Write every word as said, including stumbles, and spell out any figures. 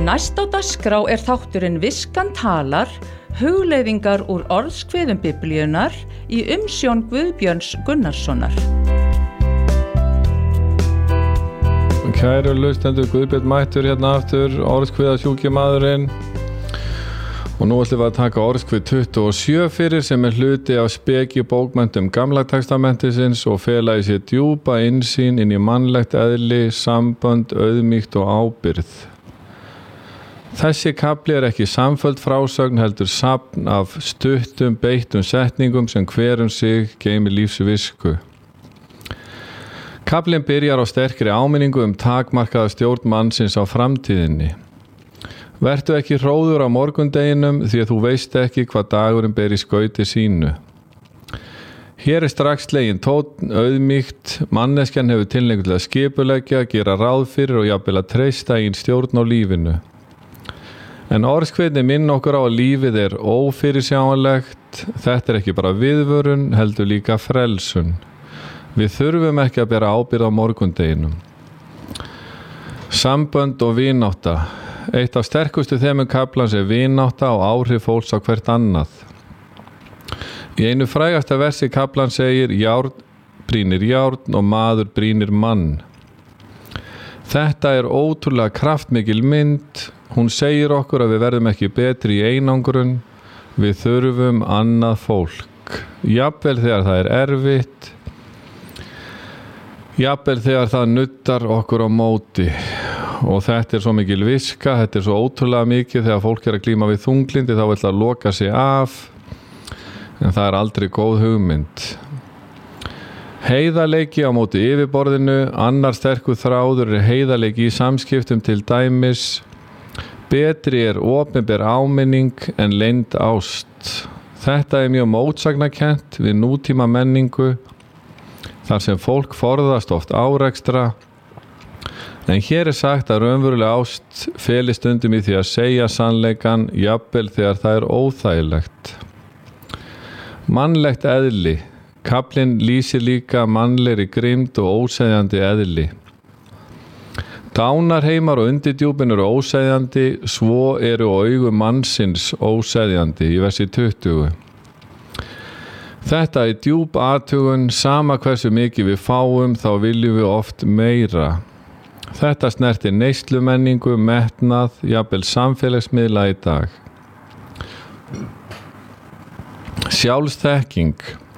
Næst á dagskrá er þátturinn Viskan talar, hugleiðingar úr orðskviðum Biblíunnar í umsjón Guðbjörns Gunnarssonar. Kæru hlustendur, Guðbjörn mættur hérna aftur, orðskviðasjúki maðurinn. Og nú ætlum við að taka orðskvið tuttugu og sjö fyrir sem er hluti af speki bókmenntum Gamla testamentisins og fela í sér djúpa innsýn inn í mannlegt eðli, sambönd, auðmýkt og ábyrgð. Þessi kafli er ekki samfelld frásögn heldur safn af stuttum beittum setningum sem hver um sig geymir lífsvisku. Kaflinn byrjar á sterkri áminningu um takmarkaða stjórn mannsins á framtíðinni. Vertu ekki hróður á morgundeginum því að þú veist ekki hvað dagurinn ber í skauti sínu. Hér er strax sleginn tónn, auðmýkt, manneskjan hefur tilhneigingu til að skipuleggja, gera ráð fyrir og jafnvel að treysta í stjórn á lífinu. En orðskviðni minn okkur á að lífið er ófyrirsjáanlegt, þetta er ekki bara viðvörun, heldur líka frelsun. Við þurfum ekki að bera ábyrgð á morgundeginum. Sambönd og vinátta. Eitt af sterkustu þemum kaflans er vinátta og áhrif fólks á hvert annað. Í einu frægasta versi kaflan segir járn brýnir járn og maður brýnir mann. Þetta er ótrúlega kraftmikil mynd. Hún segir okkur að við verðum ekki betri í einangrun. Við þurfum annað fólk. Jafnvel þegar það er erfitt. Jafnvel þegar það nuttar okkur á móti. Og þetta er svo mikil viska, þetta er svo ótrúlega mikið þegar fólk er að glíma við þunglindi þá vill að loka sig af. En það er aldrei góð hugmynd. Heiðarleiki á móti yfirborðinu, annar sterkur þráður er heiðarleiki í samskiptum til dæmis. Betri er opinber áminning en leynd ást. Þetta er mjög mótsagnakennt við nútíma menningu, þar sem fólk forðast oft árekstra. En hér er sagt að raunveruleg ást felist stundum í því að segja sannleikann, jafnvel þegar það er óþægilegt. Mannlegt eðli. Kaflinn lýsir líka mannlegri grimmd og óseðjandi eðli. Dánarheimar og undirdjúpin eru óseðjandi, svo eru augu mannsins óseðjandi í versi tuttugu. Þetta er djúp athugun, sama hversu mikið við fáum, þá viljum við oft meira. Þetta snertir neyslumenningu, metnað, jafnvel samfélagsmiðla í dag. Sjálfsþekking.